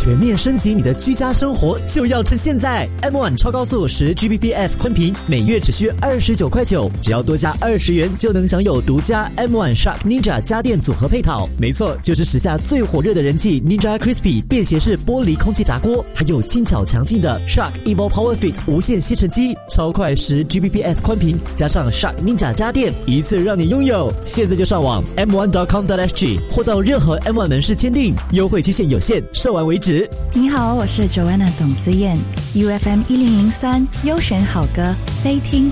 全面升级你的居家生活就要趁现在。M1 超高速10Gbps 宽频，每月只需29.9块，只要多加20元就能享有独家 M1 Shark Ninja 家电组合配套。没错，就是时下最火热的人气 Ninja Crispy 便携式玻璃空气炸锅，还有轻巧强劲的 Shark Evo Power Fit 无线吸尘机，超快10Gbps 宽频，加上 Shark Ninja 家电，一次让你拥有。现在就上网 m1.com.sg 或到任何 M1 门市签订，优惠期限有限，售完为止。 你好，我是 Joanna 董子燕 ，UFM 1003优选好歌，非听